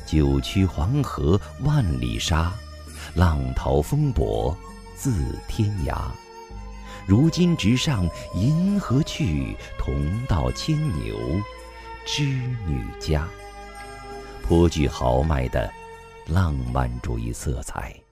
九曲黄河万里沙，浪淘风簸自天涯。如今直上银河去，同到牵牛织女家。颇具豪迈的浪漫主义色彩。